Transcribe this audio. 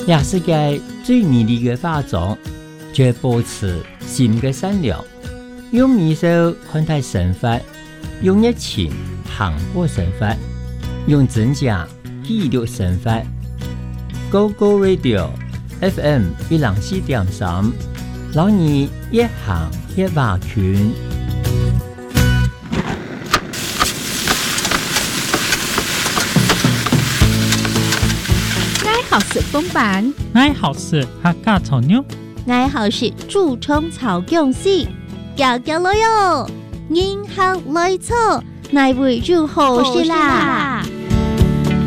也是个最美丽的化妆，就保持心的善良，用美手看待生活，用热情行过生活，用真假记录生活。Go Go Radio FM 104.3，让你越行越挖圈。 好是风板， 爱好是客家草妞， 爱好是竹葱草姜丝，交交来哟，银行来错，来为就好些啦。